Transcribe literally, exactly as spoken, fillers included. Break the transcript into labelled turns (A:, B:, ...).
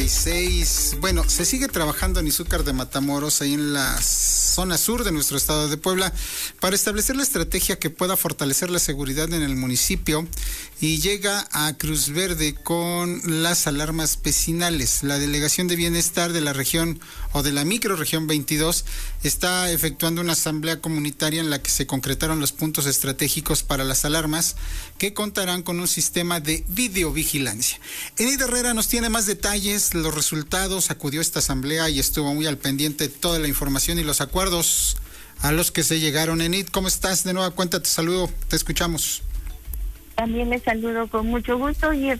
A: y seis. Bueno, se sigue trabajando en Izúcar de Matamoros, ahí en la zona sur de nuestro estado de Puebla, para establecer la estrategia que pueda fortalecer la seguridad en el municipio, y llega a Cruz Verde con las alarmas vecinales. La Delegación de Bienestar de la región o de la microrregión veintidós está efectuando una asamblea comunitaria en la que se concretaron los puntos estratégicos para las alarmas, que contarán con un sistema de videovigilancia. Enid Herrera nos tiene más detalles, los resultados. Acudió a esta asamblea y estuvo muy al pendiente de toda la información y los acuerdos a los que se llegaron. Enid, ¿cómo estás? De nueva cuenta te saludo, te escuchamos.
B: También les saludo con mucho gusto y